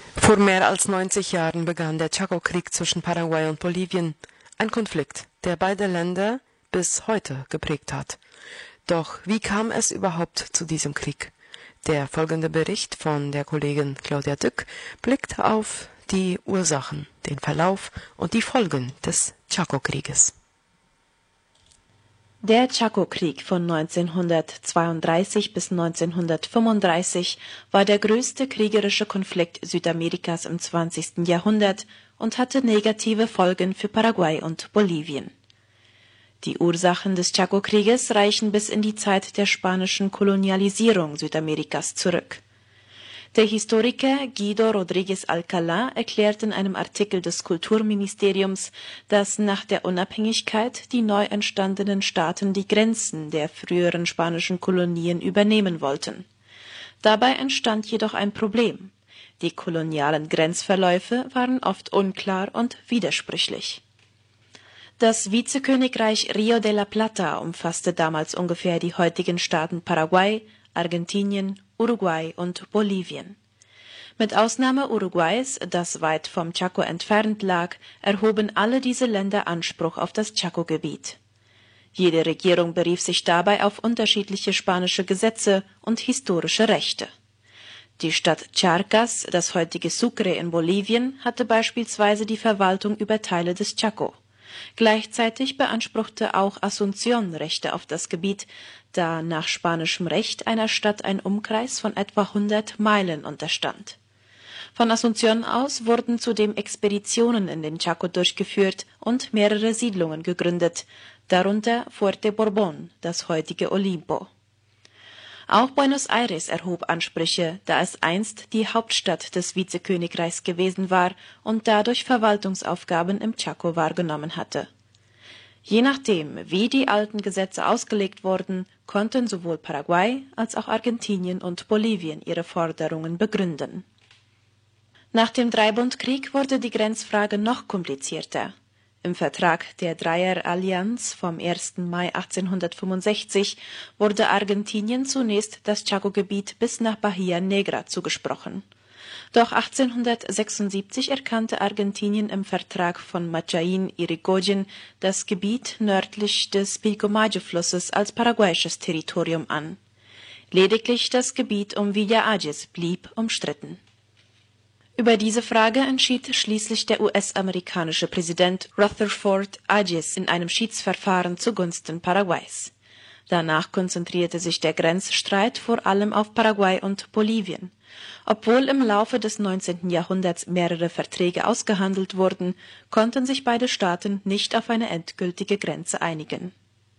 Vor mehr als 90 Jahren begann der Chaco-Krieg zwischen Paraguay und Bolivien, ein Konflikt, der beide Länder bis heute geprägt hat. Doch wie kam es überhaupt zu diesem Krieg? Der folgende Bericht von der Kollegin Claudia Dück blickt auf die Ursachen, den Verlauf und die Folgen des Chaco-Krieges. Der Chaco-Krieg von 1932 bis 1935 war der größte kriegerische Konflikt Südamerikas im 20. Jahrhundert und hatte negative Folgen für Paraguay und Bolivien. Die Ursachen des Chaco-Krieges reichen bis in die Zeit der spanischen Kolonialisierung Südamerikas zurück. Der Historiker Guido Rodríguez Alcalá erklärt in einem Artikel des Kulturministeriums, dass nach der Unabhängigkeit die neu entstandenen Staaten die Grenzen der früheren spanischen Kolonien übernehmen wollten. Dabei entstand jedoch ein Problem. Die kolonialen Grenzverläufe waren oft unklar und widersprüchlich. Das Vizekönigreich Río de la Plata umfasste damals ungefähr die heutigen Staaten Paraguay, Argentinien, Uruguay und Bolivien. Mit Ausnahme Uruguays, das weit vom Chaco entfernt lag, erhoben alle diese Länder Anspruch auf das Chaco-Gebiet. Jede Regierung berief sich dabei auf unterschiedliche spanische Gesetze und historische Rechte. Die Stadt Charcas, das heutige Sucre in Bolivien, hatte beispielsweise die Verwaltung über Teile des Chaco. Gleichzeitig beanspruchte auch Asunción Rechte auf das Gebiet, da nach spanischem Recht einer Stadt ein Umkreis von etwa 100 Meilen unterstand. Von Asunción aus wurden zudem Expeditionen in den Chaco durchgeführt und mehrere Siedlungen gegründet, darunter Fuerte Borbón, das heutige Olimpo. Auch Buenos Aires erhob Ansprüche, da es einst die Hauptstadt des Vizekönigreichs gewesen war und dadurch Verwaltungsaufgaben im Chaco wahrgenommen hatte. Je nachdem, wie die alten Gesetze ausgelegt wurden, konnten sowohl Paraguay als auch Argentinien und Bolivien ihre Forderungen begründen. Nach dem Dreibundkrieg wurde die Grenzfrage noch komplizierter. Im Vertrag der Dreierallianz vom 1. Mai 1865 wurde Argentinien zunächst das Chaco-Gebiet bis nach Bahía Negra zugesprochen. Doch 1876 erkannte Argentinien im Vertrag von Machain-Irigoyen das Gebiet nördlich des Pilcomayo-Flusses als paraguayisches Territorium an. Lediglich das Gebiet um Villa Ayes blieb umstritten. Über diese Frage entschied schließlich der US-amerikanische Präsident Rutherford Ayes in einem Schiedsverfahren zugunsten Paraguays. Danach konzentrierte sich der Grenzstreit vor allem auf Paraguay und Bolivien. Obwohl im Laufe des 19. Jahrhunderts mehrere Verträge ausgehandelt wurden, konnten sich beide Staaten nicht auf eine endgültige Grenze einigen.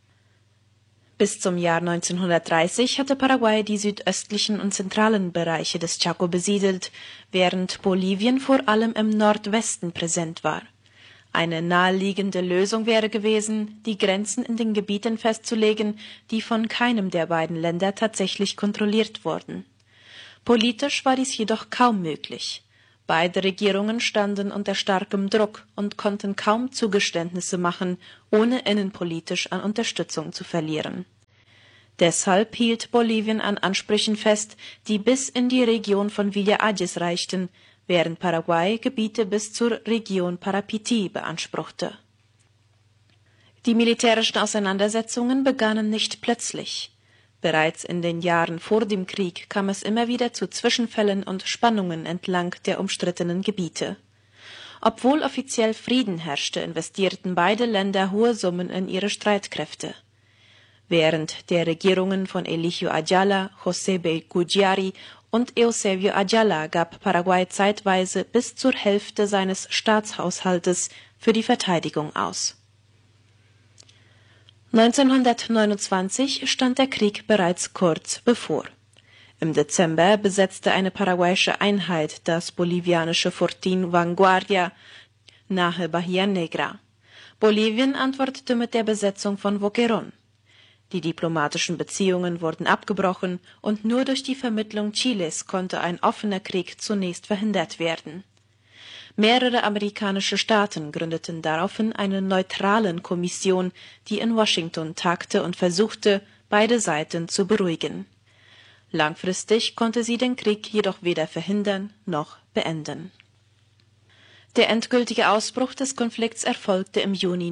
Bis zum Jahr 1930 hatte Paraguay die südöstlichen und zentralen Bereiche des Chaco besiedelt, während Bolivien vor allem im Nordwesten präsent war. Eine naheliegende Lösung wäre gewesen, die Grenzen in den Gebieten festzulegen, die von keinem der beiden Länder tatsächlich kontrolliert wurden. Politisch war dies jedoch kaum möglich. Beide Regierungen standen unter starkem Druck und konnten kaum Zugeständnisse machen, ohne innenpolitisch an Unterstützung zu verlieren. Deshalb hielt Bolivien an Ansprüchen fest, die bis in die Region von Villa Ayes reichten, während Paraguay Gebiete bis zur Region Parapití beanspruchte. Die militärischen Auseinandersetzungen begannen nicht plötzlich. Bereits in den Jahren vor dem Krieg kam es immer wieder zu Zwischenfällen und Spannungen entlang der umstrittenen Gebiete. Obwohl offiziell Frieden herrschte, investierten beide Länder hohe Summen in ihre Streitkräfte. Während der Regierungen von Eligio Ayala, José Belcugiari und Eusebio Ayala gab Paraguay zeitweise bis zur Hälfte seines Staatshaushaltes für die Verteidigung aus. 1929 stand der Krieg bereits kurz bevor. Im Dezember besetzte eine paraguayische Einheit das bolivianische Fortín Vanguardia nahe Bahía Negra. Bolivien antwortete mit der Besetzung von Boquerón. Die diplomatischen Beziehungen wurden abgebrochen und nur durch die Vermittlung Chiles konnte ein offener Krieg zunächst verhindert werden. Mehrere amerikanische Staaten gründeten daraufhin eine neutralen Kommission, die in Washington tagte und versuchte, beide Seiten zu beruhigen. Langfristig konnte sie den Krieg jedoch weder verhindern noch beenden. Der endgültige Ausbruch des Konflikts erfolgte im Juni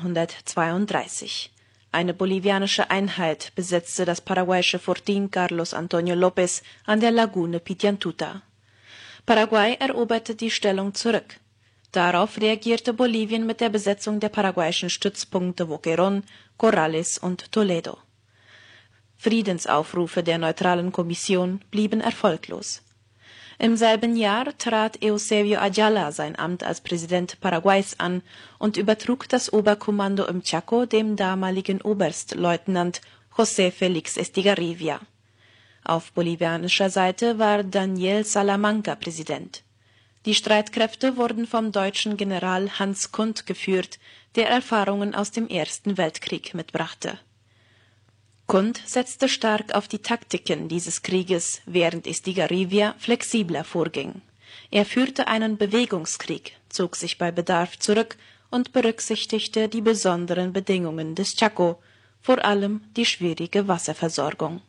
1932. Eine bolivianische Einheit besetzte das paraguayische Fortín Carlos Antonio López an der Lagune Pitiantuta. Paraguay eroberte die Stellung zurück. Darauf reagierte Bolivien mit der Besetzung der paraguayischen Stützpunkte Boquerón, Corrales und Toledo. Friedensaufrufe der Neutralen Kommission blieben erfolglos. Im selben Jahr trat Eusebio Ayala sein Amt als Präsident Paraguays an und übertrug das Oberkommando im Chaco dem damaligen Oberstleutnant José Félix Estigarribia. Auf bolivianischer Seite war Daniel Salamanca Präsident. Die Streitkräfte wurden vom deutschen General Hans Kund geführt, der Erfahrungen aus dem Ersten Weltkrieg mitbrachte. Kund setzte stark auf die Taktiken dieses Krieges, während Estigarribia flexibler vorging. Er führte einen Bewegungskrieg, zog sich bei Bedarf zurück und berücksichtigte die besonderen Bedingungen des Chaco, vor allem die schwierige Wasserversorgung.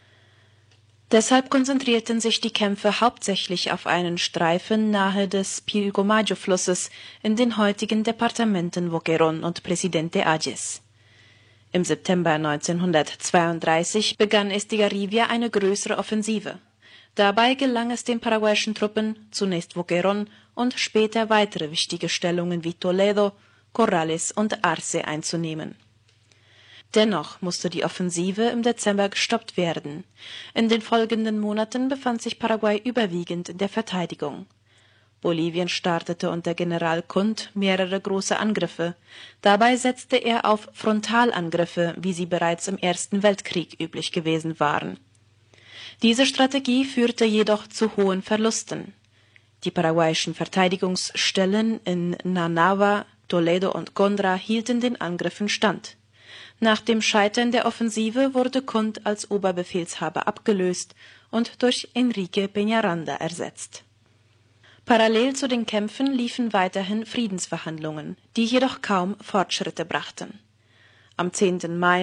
Deshalb konzentrierten sich die Kämpfe hauptsächlich auf einen Streifen nahe des Pilcomayo-Flusses in den heutigen Departementen Boquerón und Presidente Ayes. Im September 1932 begann Estigarribia eine größere Offensive. Dabei gelang es den paraguayischen Truppen, zunächst Boquerón und später weitere wichtige Stellungen wie Toledo, Corrales und Arce einzunehmen. Dennoch musste die Offensive im Dezember gestoppt werden. In den folgenden Monaten befand sich Paraguay überwiegend in der Verteidigung. Bolivien startete unter General Kund mehrere große Angriffe. Dabei setzte er auf Frontalangriffe, wie sie bereits im Ersten Weltkrieg üblich gewesen waren. Diese Strategie führte jedoch zu hohen Verlusten. Die paraguayischen Verteidigungsstellen in Nanava, Toledo und Gondra hielten den Angriffen stand. Nach dem Scheitern der Offensive wurde Kund als Oberbefehlshaber abgelöst und durch Enrique Peñaranda ersetzt. Parallel zu den Kämpfen liefen weiterhin Friedensverhandlungen, die jedoch kaum Fortschritte brachten. Am 10. Mai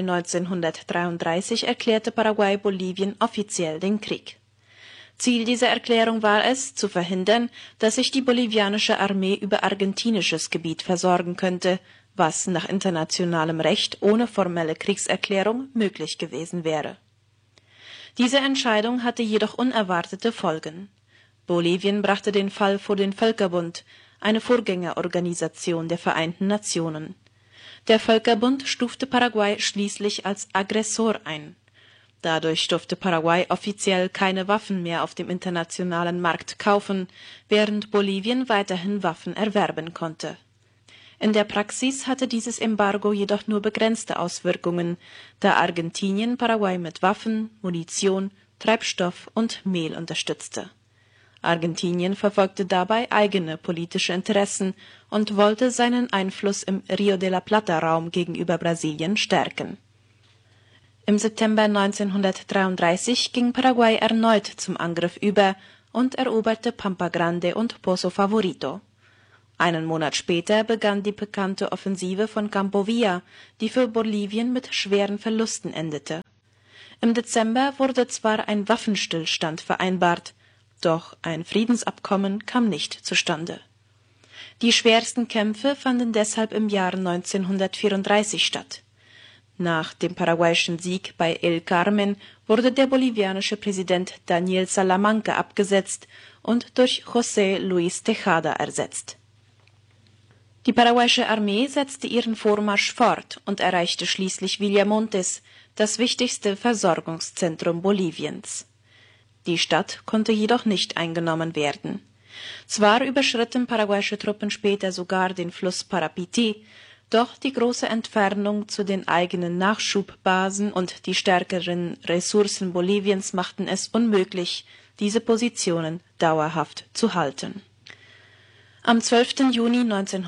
1933 erklärte Paraguay Bolivien offiziell den Krieg. Ziel dieser Erklärung war es, zu verhindern, dass sich die bolivianische Armee über argentinisches Gebiet versorgen könnte, was nach internationalem Recht ohne formelle Kriegserklärung möglich gewesen wäre. Diese Entscheidung hatte jedoch unerwartete Folgen. Bolivien brachte den Fall vor den Völkerbund, eine Vorgängerorganisation der Vereinten Nationen. Der Völkerbund stufte Paraguay schließlich als Aggressor ein. Dadurch durfte Paraguay offiziell keine Waffen mehr auf dem internationalen Markt kaufen, während Bolivien weiterhin Waffen erwerben konnte. In der Praxis hatte dieses Embargo jedoch nur begrenzte Auswirkungen, da Argentinien Paraguay mit Waffen, Munition, Treibstoff und Mehl unterstützte. Argentinien verfolgte dabei eigene politische Interessen und wollte seinen Einfluss im Rio de la Plata-Raum gegenüber Brasilien stärken. Im September 1933 ging Paraguay erneut zum Angriff über und eroberte Pampa Grande und Pozo Favorito. Einen Monat später begann die bekannte Offensive von Campo Villa, die für Bolivien mit schweren Verlusten endete. Im Dezember wurde zwar ein Waffenstillstand vereinbart, doch ein Friedensabkommen kam nicht zustande. Die schwersten Kämpfe fanden deshalb im Jahr 1934 statt. Nach dem paraguayischen Sieg bei El Carmen wurde der bolivianische Präsident Daniel Salamanca abgesetzt und durch José Luis Tejada ersetzt. Die paraguayische Armee setzte ihren Vormarsch fort und erreichte schließlich Villamontes, das wichtigste Versorgungszentrum Boliviens. Die Stadt konnte jedoch nicht eingenommen werden. Zwar überschritten paraguayische Truppen später sogar den Fluss Parapiti, doch die große Entfernung zu den eigenen Nachschubbasen und die stärkeren Ressourcen Boliviens machten es unmöglich, diese Positionen dauerhaft zu halten. Am 12. Juni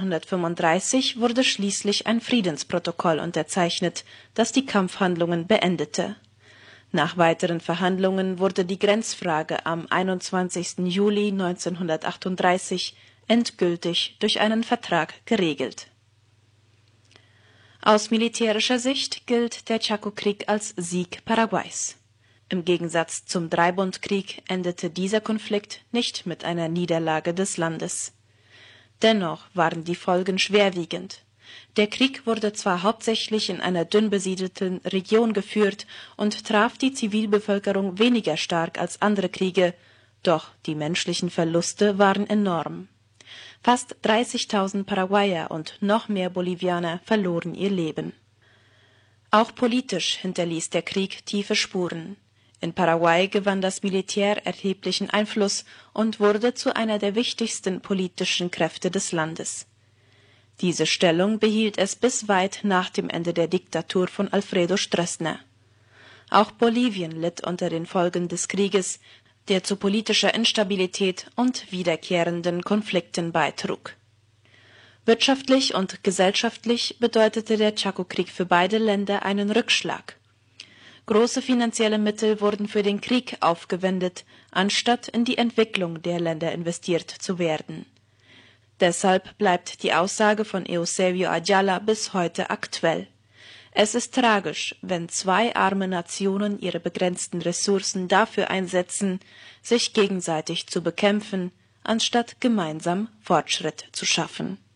1935 wurde schließlich ein Friedensprotokoll unterzeichnet, das die Kampfhandlungen beendete. Nach weiteren Verhandlungen wurde die Grenzfrage am 21. Juli 1938 endgültig durch einen Vertrag geregelt. Aus militärischer Sicht gilt der Chaco-Krieg als Sieg Paraguays. Im Gegensatz zum Dreibundkrieg endete dieser Konflikt nicht mit einer Niederlage des Landes. Dennoch waren die Folgen schwerwiegend. Der Krieg wurde zwar hauptsächlich in einer dünn besiedelten Region geführt und traf die Zivilbevölkerung weniger stark als andere Kriege, doch die menschlichen Verluste waren enorm. Fast 30.000 Paraguayer und noch mehr Bolivianer verloren ihr Leben. Auch politisch hinterließ der Krieg tiefe Spuren. In Paraguay gewann das Militär erheblichen Einfluss und wurde zu einer der wichtigsten politischen Kräfte des Landes. Diese Stellung behielt es bis weit nach dem Ende der Diktatur von Alfredo Stroessner. Auch Bolivien litt unter den Folgen des Krieges, der zu politischer Instabilität und wiederkehrenden Konflikten beitrug. Wirtschaftlich und gesellschaftlich bedeutete der Chaco-Krieg für beide Länder einen Rückschlag. Große finanzielle Mittel wurden für den Krieg aufgewendet, anstatt in die Entwicklung der Länder investiert zu werden. Deshalb bleibt die Aussage von Eusebio Ayala bis heute aktuell. Es ist tragisch, wenn zwei arme Nationen ihre begrenzten Ressourcen dafür einsetzen, sich gegenseitig zu bekämpfen, anstatt gemeinsam Fortschritt zu schaffen.